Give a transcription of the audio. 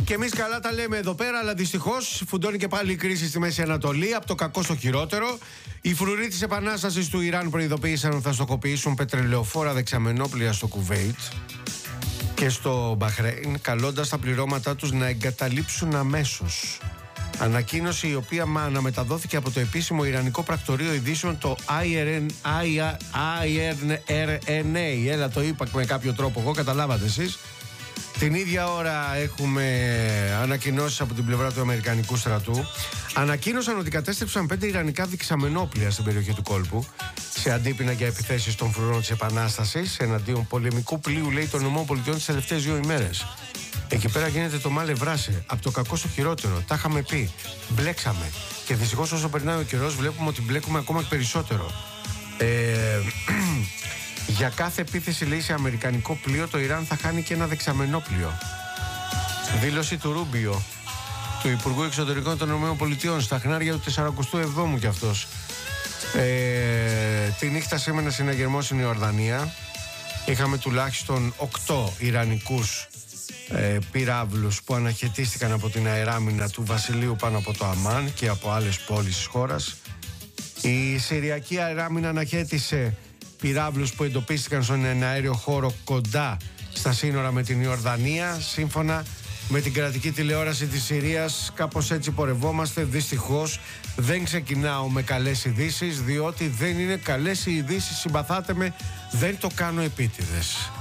Και εμείς καλά τα λέμε εδώ πέρα, αλλά δυστυχώς φουντώνει και πάλι η κρίση στη Μέση Ανατολή, από το κακό στο χειρότερο. Οι φρουροί της επανάστασης του Ιράν προειδοποίησαν ότι θα στοχοποιήσουν πετρελαιοφόρα δεξαμενόπλια στο Κουβέιτ και στο Μπαχρέιν, καλώντας τα πληρώματά τους να εγκαταλείψουν αμέσως. Ανακοίνωση η οποία αναμεταδόθηκε από το επίσημο Ιρανικό πρακτορείο ειδήσεων, το IRNA. Έλα, το είπα με κάποιο τρόπο εγώ, καταλάβατε εσείς. Την ίδια ώρα έχουμε ανακοινώσεις από την πλευρά του Αμερικανικού στρατού. Ανακοίνωσαν ότι κατέστρεψαν 5 ιρανικά δεξαμενόπλια στην περιοχή του κόλπου, σε αντίπεινα για επιθέσεις των φρουρών της Επανάστασης εναντίον πολεμικού πλοίου, λέει, των ΗΠΑ τις τελευταίες 2 ημέρες. Εκεί πέρα γίνεται το μάλε βράσε, από το κακό στο χειρότερο. Τα είχαμε πει, μπλέξαμε. Και δυστυχώς όσο περνάει ο καιρός βλέπουμε ότι μπλέκουμε ακόμα και περισσότερο. Για κάθε επίθεση, λέει, σε αμερικανικό πλοίο, το Ιράν θα χάνει και ένα δεξαμενόπλιο. Δήλωση του Ρούμπιο, του Υπουργού Εξωτερικών των ΗΠΑ, στα χνάρια του 47ου κι αυτός. Τη νύχτα σήμαινε συναγερμός στην Ιορδανία. Είχαμε τουλάχιστον 8 ιρανικούς πυράβλους που αναχαιτίστηκαν από την αεράμινα του Βασιλείου πάνω από το Αμάν και από άλλες πόλεις της χώρας. Η Συριακή αεράμινα αναχαίτησε πυράβλους που εντοπίστηκαν στον εναέριο χώρο κοντά στα σύνορα με την Ιορδανία. Σύμφωνα με την κρατική τηλεόραση της Συρίας, κάπως έτσι πορευόμαστε. Δυστυχώς δεν ξεκινάω με καλές ειδήσεις, διότι δεν είναι καλές οι ειδήσεις, συμπαθάτε με, δεν το κάνω επίτηδες.